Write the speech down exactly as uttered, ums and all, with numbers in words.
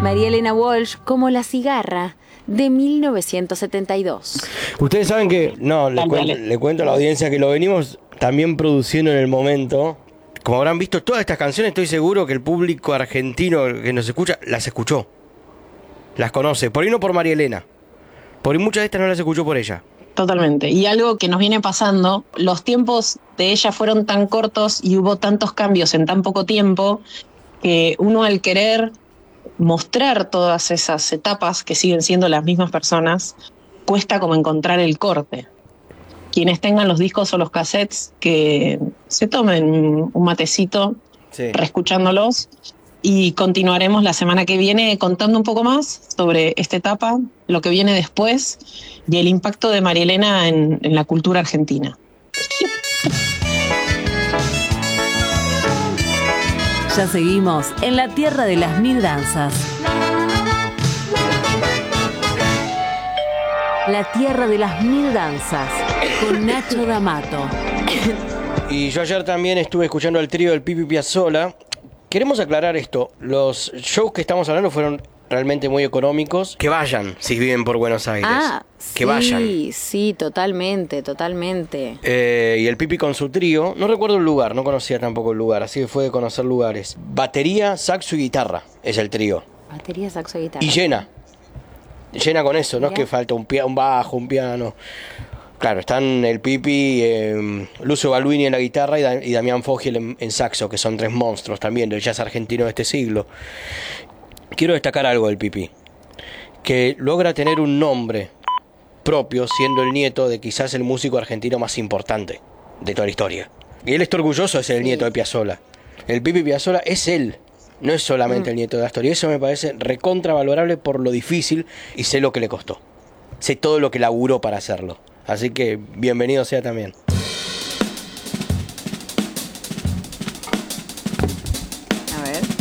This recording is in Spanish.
María Elena Walsh como La Cigarra, de mil novecientos setenta y dos. Ustedes saben que, no, le cuento, le cuento a la audiencia que lo venimos también produciendo en el momento. Como habrán visto todas estas canciones, estoy seguro que el público argentino que nos escucha, las escuchó. Las conoce, por ahí no por María Elena. Por ahí muchas de estas no las escuchó por ella. Totalmente. Y algo que nos viene pasando, los tiempos de ella fueron tan cortos y hubo tantos cambios en tan poco tiempo que uno, al querer mostrar todas esas etapas que siguen siendo las mismas personas, cuesta como encontrar el corte. Quienes tengan los discos o los cassettes, que se tomen un matecito, sí, reescuchándolos, y continuaremos la semana que viene contando un poco más sobre esta etapa, lo que viene después y el impacto de María Elena en, en la cultura argentina. Ya seguimos en la tierra de las mil danzas. La tierra de las mil danzas, con Nacho D'Amato. Y yo ayer también estuve escuchando al trío del Pipi Piazzolla. Queremos aclarar esto, los shows que estamos hablando fueron realmente muy económicos. Que vayan, si viven por Buenos Aires. Ah, que sí, vayan. Sí, sí, totalmente, totalmente. Eh, y el Pipi con su trío, no recuerdo el lugar, no conocía tampoco el lugar, así que fue de conocer lugares. Batería, saxo y guitarra es el trío. Batería, saxo y guitarra. Y llena. Llena con eso, no es que falta un, pia- un bajo, un piano. Claro, están el Pipi, eh, Lucio Balbini en la guitarra y, da- y Damián Fogel en, en saxo, que son tres monstruos también del jazz argentino de este siglo. Quiero destacar algo del Pipi, que logra tener un nombre propio siendo el nieto de quizás el músico argentino más importante de toda la historia. Y él está orgulloso de ser el sí. nieto de Piazzolla. El Pipi Piazzolla es él, no es solamente mm. el nieto de Astor. Y eso me parece recontravalorable por lo difícil y sé lo que le costó. Sé todo lo que laburó para hacerlo. Así que bienvenido sea también.